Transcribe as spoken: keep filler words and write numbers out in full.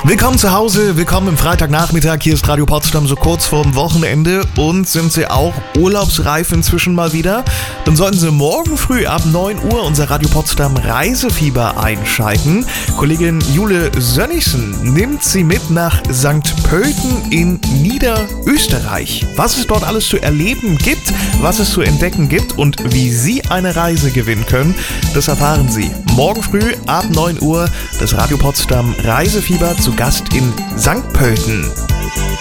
Willkommen zu Hause, willkommen im Freitagnachmittag. Hier ist Radio Potsdam so kurz vorm Wochenende. Und sind Sie auch urlaubsreif inzwischen mal wieder? Dann sollten Sie morgen früh ab neun Uhr unser Radio Potsdam Reisefieber einschalten. Kollegin Jule Sönnigsen nimmt Sie mit nach Sankt Pölten in Niederösterreich. Was es dort alles zu erleben gibt, was es zu entdecken gibt und wie Sie eine Reise gewinnen können, das erfahren Sie morgen früh ab neun Uhr. Das Radio Potsdam Reisefieber zu Gast in Sankt Pölten.